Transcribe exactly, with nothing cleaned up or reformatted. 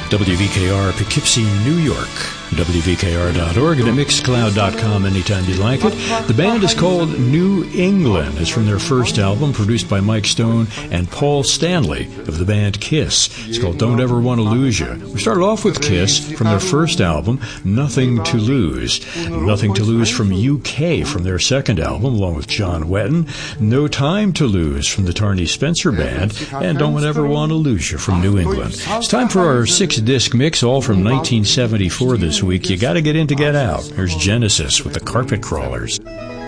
W V K R, Poughkeepsie, New York. W V K R dot org and at Mixcloud dot com anytime you'd like it. The band is called New England. It's from their first album, produced by Mike Stone and Paul Stanley of the band Kiss. It's called Don't Ever Want to Lose You. We started off with Kiss from their first album, Nothing to Lose. Nothing to Lose from U K from their second album, along with John Wetton. No Time to Lose from the Tarney Spencer Band. And Don't Ever Want to Lose You from New England. It's time for our six-disc mix, all from nineteen seventy-four this week. You got to get in to get out. Here's Genesis with the Carpet Crawlers.